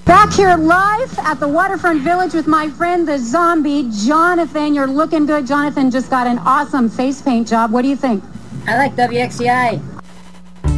Back here live at the Waterfront Village with my friend, the zombie, Jonathan. You're looking good. Jonathan just got an awesome face paint job. What do you think? I like WXCI.